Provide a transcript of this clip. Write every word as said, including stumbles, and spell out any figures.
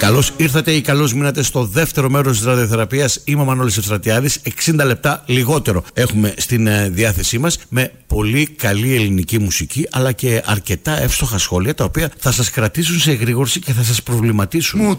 Καλώς ήρθατε ή καλώς μείνατε στο δεύτερο μέρος της ραδιοθεραπείας. Είμαι ο Μανώλης Ευστρατιάδης. εξήντα λεπτά λιγότερο έχουμε στην ε, διάθεσή μας, με πολύ καλή ελληνική μουσική, αλλά και αρκετά εύστοχα σχόλια, τα οποία θα σας κρατήσουν σε εγρήγορση και θα σας προβληματίσουν.